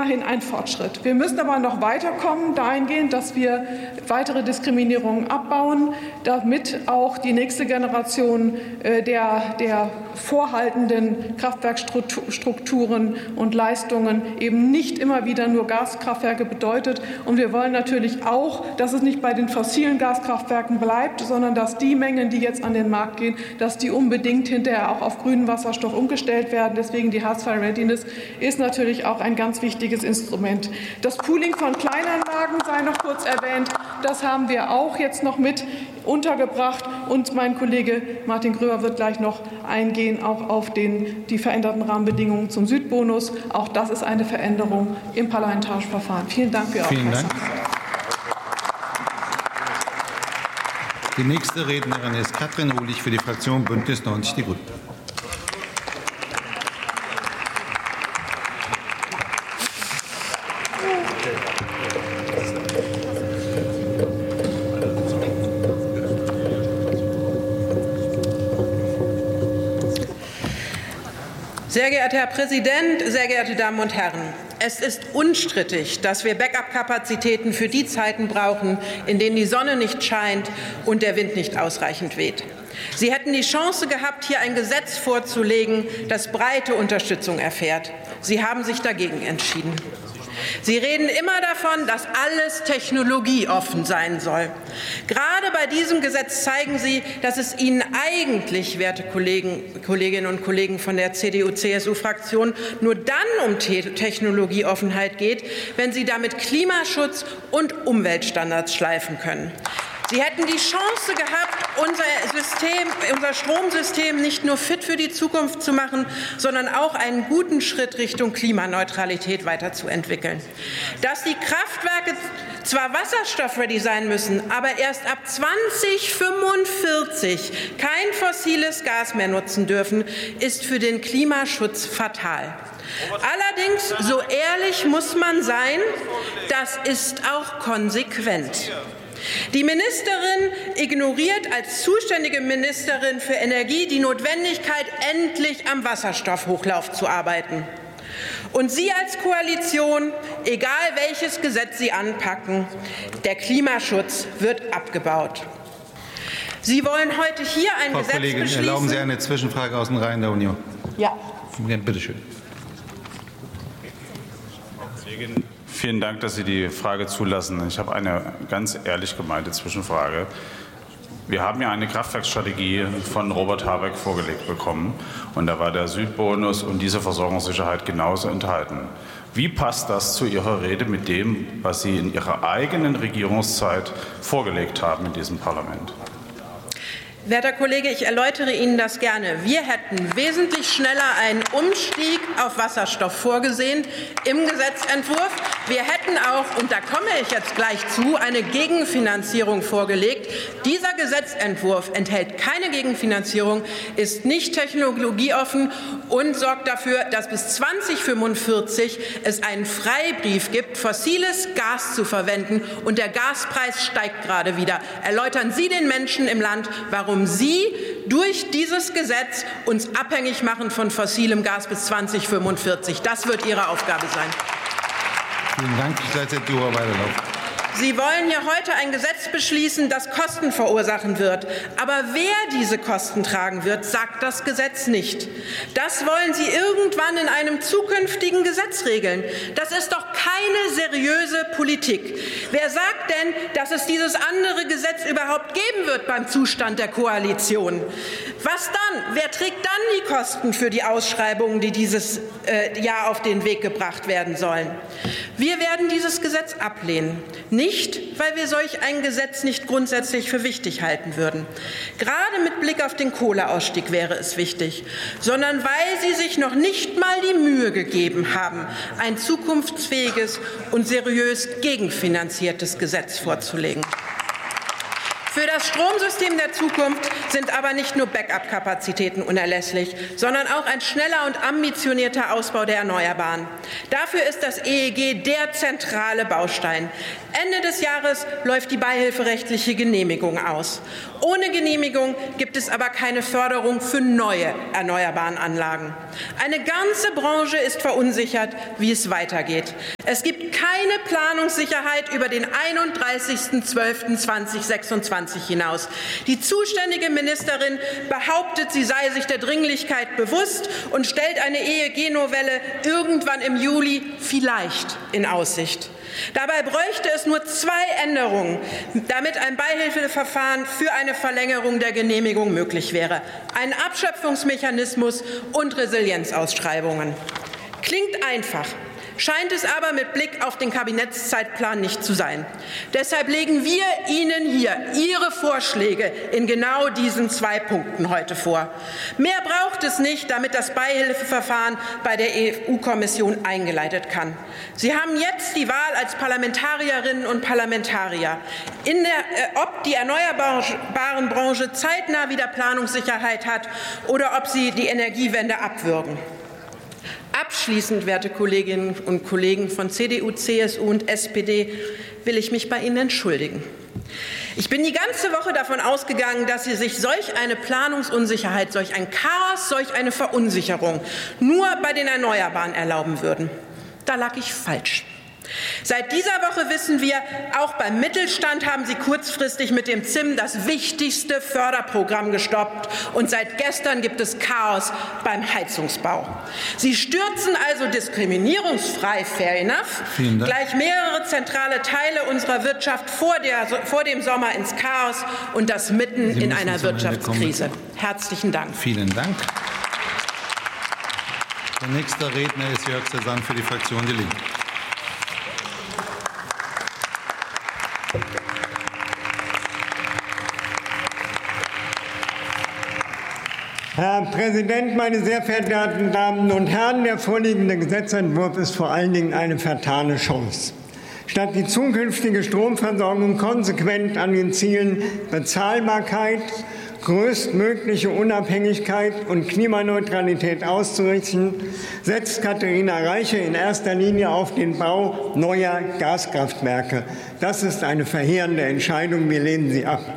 immerhin ein Fortschritt. Wir müssen aber noch weiterkommen dahingehend, dass wir weitere Diskriminierungen abbauen, damit auch die nächste Generation der vorhaltenden Kraftwerkstrukturen und Leistungen eben nicht immer wieder nur Gaskraftwerke bedeutet. Und wir wollen natürlich auch, dass es nicht bei den fossilen Gaskraftwerken bleibt, sondern dass die Mengen, die jetzt an den Markt gehen, dass die unbedingt hinterher auch auf grünen Wasserstoff umgestellt werden. Deswegen die Hard-File Readiness ist natürlich auch ein ganz wichtiges Instrument. Das Pooling von Kleinanlagen sei noch kurz erwähnt. Das haben wir auch jetzt noch mit untergebracht. Und mein Kollege Martin Gröber wird gleich noch eingehen, auch auf die veränderten Rahmenbedingungen zum Südbonus. Auch das ist eine Veränderung im parlamentarischen Verfahren. Vielen Dank für Ihre Aufmerksamkeit. Die nächste Rednerin ist Katrin Uhlich für die Fraktion Bündnis 90 Die Grünen. Sehr geehrter Herr Präsident, sehr geehrte Damen und Herren! Es ist unstrittig, dass wir Backup-Kapazitäten für die Zeiten brauchen, in denen die Sonne nicht scheint und der Wind nicht ausreichend weht. Sie hätten die Chance gehabt, hier ein Gesetz vorzulegen, das breite Unterstützung erfährt. Sie haben sich dagegen entschieden. Sie reden immer davon, dass alles technologieoffen sein soll. Gerade bei diesem Gesetz zeigen Sie, dass es Ihnen eigentlich, werte Kolleginnen und Kollegen von der CDU-CSU-Fraktion, nur dann um Technologieoffenheit geht, wenn Sie damit Klimaschutz und Umweltstandards schleifen können. Sie hätten die Chance gehabt, unser Stromsystem nicht nur fit für die Zukunft zu machen, sondern auch einen guten Schritt Richtung Klimaneutralität weiterzuentwickeln. Dass die Kraftwerke zwar wasserstoffready sein müssen, aber erst ab 2045 kein fossiles Gas mehr nutzen dürfen, ist für den Klimaschutz fatal. Allerdings, so ehrlich muss man sein, das ist auch konsequent. Die Ministerin ignoriert als zuständige Ministerin für Energie die Notwendigkeit, endlich am Wasserstoffhochlauf zu arbeiten. Und Sie als Koalition, egal welches Gesetz Sie anpacken, der Klimaschutz wird abgebaut. Sie wollen heute hier ein Gesetz beschließen. Frau Kollegin, erlauben Sie eine Zwischenfrage aus den Reihen der Union? Ja. Bitte schön. Vielen Dank, dass Sie die Frage zulassen. Ich habe eine ganz ehrlich gemeinte Zwischenfrage. Wir haben ja eine Kraftwerksstrategie von Robert Habeck vorgelegt bekommen, und da war der Südbonus und diese Versorgungssicherheit genauso enthalten. Wie passt das zu Ihrer Rede mit dem, was Sie in Ihrer eigenen Regierungszeit vorgelegt haben in diesem Parlament? Werter Kollege, ich erläutere Ihnen das gerne. Wir hätten wesentlich schneller einen Umstieg auf Wasserstoff vorgesehen im Gesetzentwurf. Wir hätten auch, und da komme ich jetzt gleich zu, eine Gegenfinanzierung vorgelegt. Dieser Gesetzentwurf enthält keine Gegenfinanzierung, ist nicht technologieoffen und sorgt dafür, dass bis 2045 es einen Freibrief gibt, fossiles Gas zu verwenden. Und der Gaspreis steigt gerade wieder. Erläutern Sie den Menschen im Land, warum Sie durch dieses Gesetz uns abhängig machen von fossilem Gas bis 2045. Das wird Ihre Aufgabe sein. Vielen Dank. Ich lasse die Uhr weiterlaufen. Sie wollen hier heute ein Gesetz beschließen, das Kosten verursachen wird. Aber wer diese Kosten tragen wird, sagt das Gesetz nicht. Das wollen Sie irgendwann in einem zukünftigen Gesetz regeln. Das ist doch keine seriöse Politik. Wer sagt denn, dass es dieses andere Gesetz überhaupt geben wird beim Zustand der Koalition? Was dann? Wer trägt dann die Kosten für die Ausschreibungen, die dieses Jahr auf den Weg gebracht werden sollen? Wir werden dieses Gesetz ablehnen. Nicht, weil wir solch ein Gesetz nicht grundsätzlich für wichtig halten würden. Gerade mit Blick auf den Kohleausstieg wäre es wichtig, sondern weil Sie sich noch nicht mal die Mühe gegeben haben, ein zukunftsfähiges und seriös gegenfinanziertes Gesetz vorzulegen. Für das Stromsystem der Zukunft sind aber nicht nur Backup-Kapazitäten unerlässlich, sondern auch ein schneller und ambitionierter Ausbau der Erneuerbaren. Dafür ist das EEG der zentrale Baustein. Ende des Jahres läuft die beihilferechtliche Genehmigung aus. Ohne Genehmigung gibt es aber keine Förderung für neue erneuerbaren Anlagen. Eine ganze Branche ist verunsichert, wie es weitergeht. Es gibt keine Planungssicherheit über den 31.12.2026 hinaus. Die zuständige Ministerin behauptet, sie sei sich der Dringlichkeit bewusst und stellt eine EEG-Novelle irgendwann im Juli vielleicht in Aussicht. Dabei bräuchte es nur 2 Änderungen, damit ein Beihilfeverfahren für eine Verlängerung der Genehmigung möglich wäre: ein Abschöpfungsmechanismus und Resilienzausschreibungen. Klingt einfach, scheint es aber mit Blick auf den Kabinettszeitplan nicht zu sein. Deshalb legen wir Ihnen hier Ihre Vorschläge in genau diesen 2 Punkten heute vor. Mehr braucht es nicht, damit das Beihilfeverfahren bei der EU-Kommission eingeleitet kann. Sie haben jetzt die Wahl als Parlamentarierinnen und Parlamentarier, ob die erneuerbaren Branche zeitnah wieder Planungssicherheit hat oder ob sie die Energiewende abwürgen. Abschließend, werte Kolleginnen und Kollegen von CDU, CSU und SPD, will ich mich bei Ihnen entschuldigen. Ich bin die ganze Woche davon ausgegangen, dass Sie sich solch eine Planungsunsicherheit, solch ein Chaos, solch eine Verunsicherung nur bei den Erneuerbaren erlauben würden. Da lag ich falsch. Seit dieser Woche wissen wir, auch beim Mittelstand haben Sie kurzfristig mit dem ZIM das wichtigste Förderprogramm gestoppt. Und seit gestern gibt es Chaos beim Heizungsbau. Sie stürzen also diskriminierungsfrei, fair enough, gleich mehrere zentrale Teile unserer Wirtschaft vor dem Sommer ins Chaos, und das mitten in einer Wirtschaftskrise. Herzlichen Dank. Vielen Dank. Der nächste Redner ist Jörg Cezanne für die Fraktion Die Linke. Herr Präsident, meine sehr verehrten Damen und Herren! Der vorliegende Gesetzentwurf ist vor allen Dingen eine vertane Chance. Statt die zukünftige Stromversorgung konsequent an den Zielen Bezahlbarkeit, größtmögliche Unabhängigkeit und Klimaneutralität auszurichten, setzt Katharina Reiche in erster Linie auf den Bau neuer Gaskraftwerke. Das ist eine verheerende Entscheidung. Wir lehnen sie ab.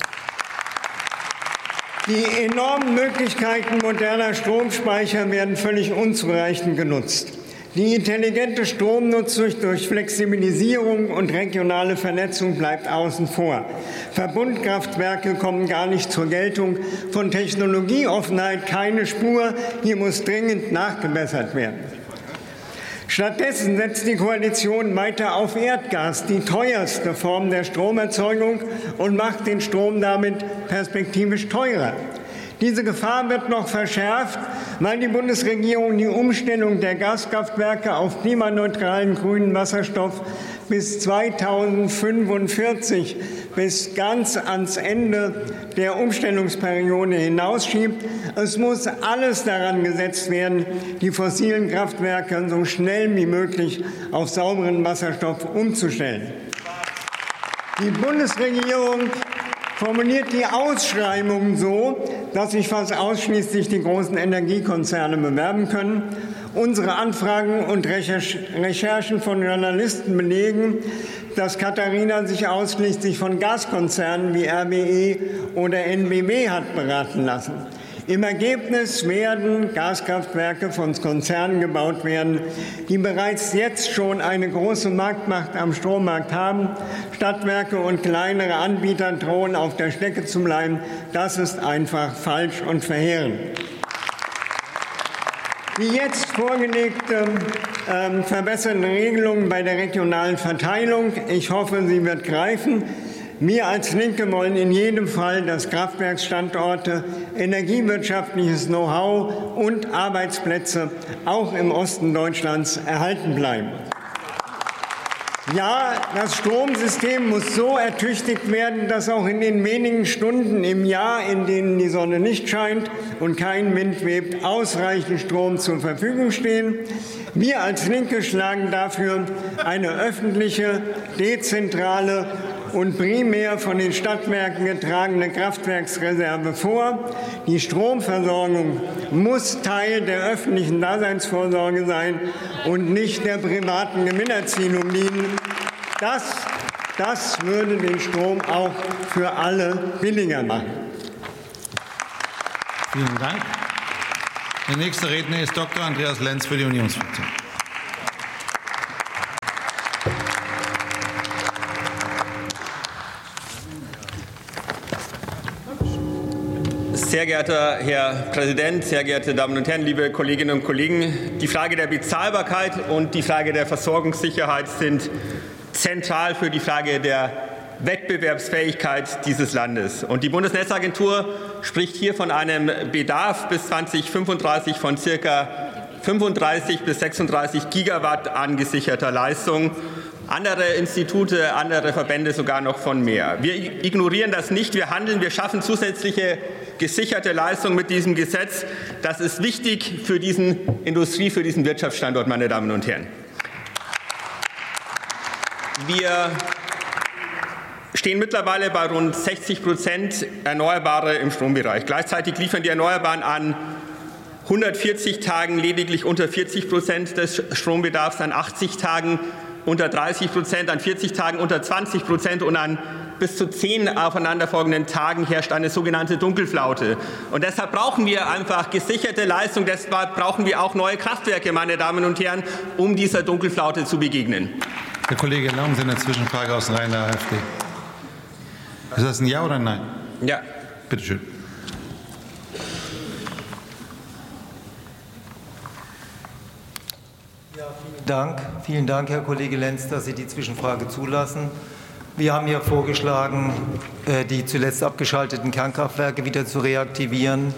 Die enormen Möglichkeiten moderner Stromspeicher werden völlig unzureichend genutzt. Die intelligente Stromnutzung durch Flexibilisierung und regionale Vernetzung bleibt außen vor. Verbundkraftwerke kommen gar nicht zur Geltung. Von Technologieoffenheit keine Spur. Hier muss dringend nachgebessert werden. Stattdessen setzt die Koalition weiter auf Erdgas, die teuerste Form der Stromerzeugung, und macht den Strom damit perspektivisch teurer. Diese Gefahr wird noch verschärft, weil die Bundesregierung die Umstellung der Gaskraftwerke auf klimaneutralen grünen Wasserstoff bis 2045, bis ganz ans Ende der Umstellungsperiode hinausschiebt. Es muss alles daran gesetzt werden, die fossilen Kraftwerke so schnell wie möglich auf sauberen Wasserstoff umzustellen. Die Bundesregierung formuliert die Ausschreibungen so, dass sich fast ausschließlich die großen Energiekonzerne bewerben können. Unsere Anfragen und Recherchen von Journalisten belegen, dass Katharina sich ausschließlich von Gaskonzernen wie RWE oder NBW hat beraten lassen. Im Ergebnis werden Gaskraftwerke von Konzernen gebaut werden, die bereits jetzt schon eine große Marktmacht am Strommarkt haben. Stadtwerke und kleinere Anbieter drohen auf der Strecke zu bleiben. Das ist einfach falsch und verheerend. Die jetzt vorgelegte verbesserte Regelung bei der regionalen Verteilung, ich hoffe, sie wird greifen. Wir als Linke wollen in jedem Fall, dass Kraftwerksstandorte, energiewirtschaftliches Know-how und Arbeitsplätze auch im Osten Deutschlands erhalten bleiben. Ja, das Stromsystem muss so ertüchtigt werden, dass auch in den wenigen Stunden im Jahr, in denen die Sonne nicht scheint und kein Wind weht, ausreichend Strom zur Verfügung stehen. Wir als Linke schlagen dafür eine öffentliche, dezentrale und primär von den Stadtwerken getragene Kraftwerksreserve vor. Die Stromversorgung muss Teil der öffentlichen Daseinsvorsorge sein und nicht der privaten Gewinnerzielung dienen. Das Das würde den Strom auch für alle billiger machen. Vielen Dank. Der nächste Redner ist Dr. Andreas Lenz für die Unionsfraktion. Sehr geehrter Herr Präsident, sehr geehrte Damen und Herren, liebe Kolleginnen und Kollegen! Die Frage der Bezahlbarkeit und die Frage der Versorgungssicherheit sind zentral für die Frage der Wettbewerbsfähigkeit dieses Landes. Und die Bundesnetzagentur spricht hier von einem Bedarf bis 2035 von ca. 35 bis 36 Gigawatt an gesicherter Leistung. Andere Institute, andere Verbände sogar noch von mehr. Wir ignorieren das nicht, wir handeln, wir schaffen zusätzliche gesicherte Leistung mit diesem Gesetz. Das ist wichtig für diesen für diesen Wirtschaftsstandort, meine Damen und Herren. Wir stehen mittlerweile bei rund 60% Erneuerbare im Strombereich. Gleichzeitig liefern die Erneuerbaren an 140 Tagen lediglich unter 40% des Strombedarfs, an 80 Tagen unter 30%, an 40 Tagen unter 20% und an bis zu 10 aufeinanderfolgenden Tagen herrscht eine sogenannte Dunkelflaute. Und deshalb brauchen wir einfach gesicherte Leistung, deshalb brauchen wir auch neue Kraftwerke, meine Damen und Herren, um dieser Dunkelflaute zu begegnen. Herr Kollege, erlauben Sie eine Zwischenfrage aus den Reihen der AfD. Ist das ein Ja oder ein Nein? Ja. Bitte schön. Vielen Dank, Herr Kollege Lenz, dass Sie die Zwischenfrage zulassen. Wir haben ja vorgeschlagen, die zuletzt abgeschalteten Kernkraftwerke wieder zu reaktivieren.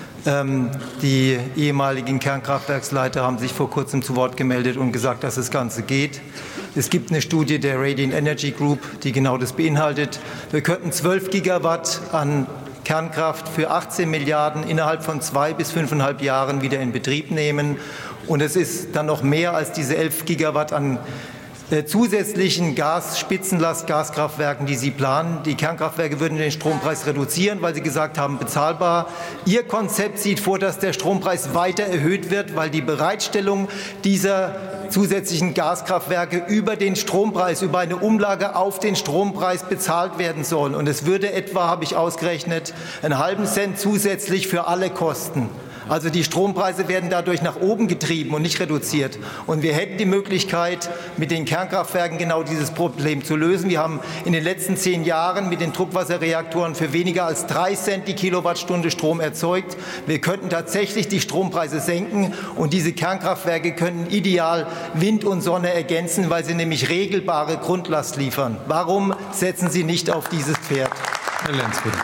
Die ehemaligen Kernkraftwerksleiter haben sich vor kurzem zu Wort gemeldet und gesagt, dass das Ganze geht. Es gibt eine Studie der Radiant Energy Group, die genau das beinhaltet. Wir könnten 12 Gigawatt an Kernkraft für 18 Milliarden innerhalb von 2 bis 5,5 Jahren wieder in Betrieb nehmen. Und es ist dann noch mehr als diese 11 Gigawatt an zusätzlichen Spitzenlast-Gaskraftwerken, die Sie planen. Die Kernkraftwerke würden den Strompreis reduzieren, weil Sie gesagt haben, bezahlbar. Ihr Konzept sieht vor, dass der Strompreis weiter erhöht wird, weil die Bereitstellung dieser zusätzlichen Gaskraftwerke über den Strompreis, über eine Umlage auf den Strompreis bezahlt werden soll. Und es würde etwa, habe ich ausgerechnet, einen halben Cent zusätzlich für alle kosten. Also die Strompreise werden dadurch nach oben getrieben und nicht reduziert. Und wir hätten die Möglichkeit, mit den Kernkraftwerken genau dieses Problem zu lösen. Wir haben in den letzten 10 Jahren mit den Druckwasserreaktoren für weniger als 3 Cent die Kilowattstunde Strom erzeugt. Wir könnten tatsächlich die Strompreise senken und diese Kernkraftwerke könnten ideal Wind und Sonne ergänzen, weil sie nämlich regelbare Grundlast liefern. Warum setzen Sie nicht auf dieses Pferd? Herr Lenz, bitte.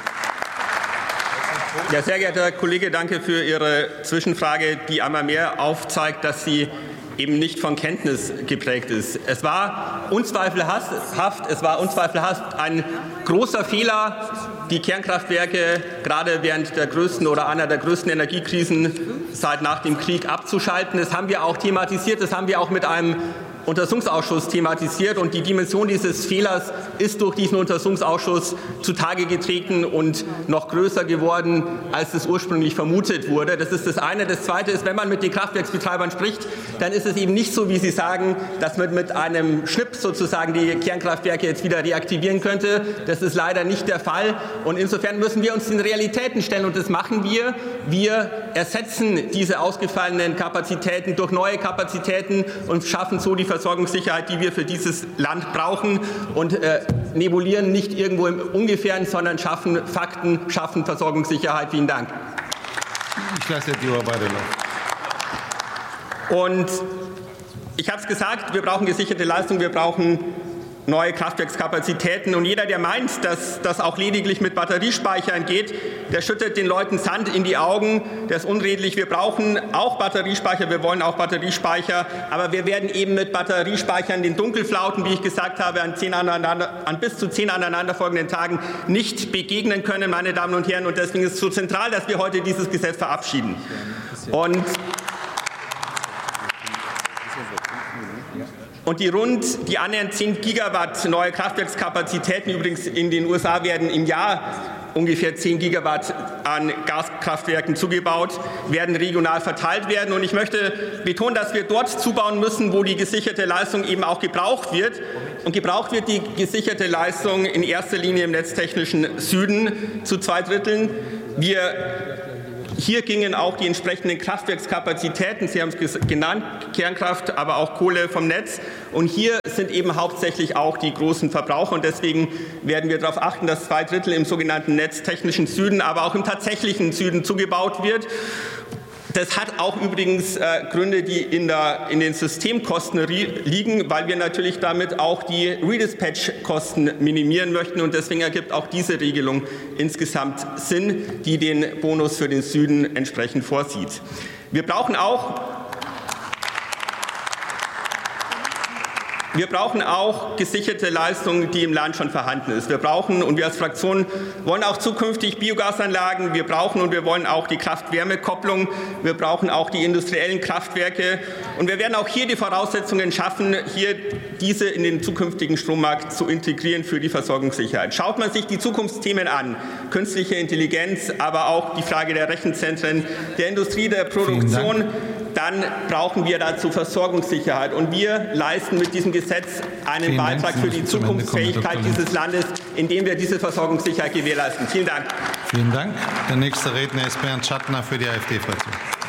Ja, sehr geehrter Herr Kollege, danke für Ihre Zwischenfrage, die einmal mehr aufzeigt, dass sie eben nicht von Kenntnis geprägt ist. Es war unzweifelhaft ein großer Fehler, die Kernkraftwerke gerade während der größten oder einer der größten Energiekrisen seit nach dem Krieg abzuschalten. Das haben wir auch thematisiert, das haben wir auch mit einem Untersuchungsausschuss thematisiert, und die Dimension dieses Fehlers ist durch diesen Untersuchungsausschuss zutage getreten und noch größer geworden, als es ursprünglich vermutet wurde. Das ist das eine. Das zweite ist, wenn man mit den Kraftwerksbetreibern spricht, dann ist es eben nicht so, wie Sie sagen, dass man mit einem Schnips sozusagen die Kernkraftwerke jetzt wieder reaktivieren könnte. Das ist leider nicht der Fall, und insofern müssen wir uns den Realitäten stellen, und das machen wir. Wir ersetzen diese ausgefallenen Kapazitäten durch neue Kapazitäten und schaffen so die Versorgungssicherheit, die wir für dieses Land brauchen, und nebulieren nicht irgendwo im Ungefähren, sondern schaffen Fakten, schaffen Versorgungssicherheit. Vielen Dank. Ich lasse die Uhr weiterlaufen. Und ich habe es gesagt, wir brauchen gesicherte Leistung, wir brauchen neue Kraftwerkskapazitäten. Und jeder, der meint, dass das auch lediglich mit Batteriespeichern geht, der schüttet den Leuten Sand in die Augen. Der ist unredlich. Wir brauchen auch Batteriespeicher, wir wollen auch Batteriespeicher. Aber wir werden eben mit Batteriespeichern den Dunkelflauten, wie ich gesagt habe, an bis zu 10 aneinanderfolgenden Tagen nicht begegnen können, meine Damen und Herren. Und deswegen ist es so zentral, dass wir heute dieses Gesetz verabschieden. Und die annähernd 10 Gigawatt neue Kraftwerkskapazitäten übrigens in den USA werden im Jahr ungefähr 10 Gigawatt an Gaskraftwerken zugebaut werden, regional verteilt werden. Und ich möchte betonen, dass wir dort zubauen müssen, wo die gesicherte Leistung eben auch gebraucht wird. Und gebraucht wird die gesicherte Leistung in erster Linie im netztechnischen Süden zu 2 Dritteln. Hier gingen auch die entsprechenden Kraftwerkskapazitäten, Sie haben es genannt, Kernkraft, aber auch Kohle vom Netz. Und hier sind eben hauptsächlich auch die großen Verbraucher. Und deswegen werden wir darauf achten, dass 2 Drittel im sogenannten netztechnischen Süden, aber auch im tatsächlichen Süden zugebaut wird. Das hat auch übrigens Gründe, die in den Systemkosten liegen, weil wir natürlich damit auch die Redispatch-Kosten minimieren möchten. Und deswegen ergibt auch diese Regelung insgesamt Sinn, die den Bonus für den Süden entsprechend vorsieht. Wir brauchen auch gesicherte Leistung, die im Land schon vorhanden ist. Wir als Fraktion wollen auch zukünftig Biogasanlagen. Wir wollen auch die Kraft-Wärme-Kopplung. Wir brauchen auch die industriellen Kraftwerke. Und wir werden auch hier die Voraussetzungen schaffen, diese in den zukünftigen Strommarkt zu integrieren für die Versorgungssicherheit. Schaut man sich die Zukunftsthemen an, künstliche Intelligenz, aber auch die Frage der Rechenzentren, der Industrie, der Produktion, dann brauchen wir dazu Versorgungssicherheit. Und wir leisten mit diesem Gesetz einen Beitrag für die Zukunftsfähigkeit dieses Landes, indem wir diese Versorgungssicherheit gewährleisten. Vielen Dank. Vielen Dank. Der nächste Redner ist Bernd Schattner für die AfD-Fraktion.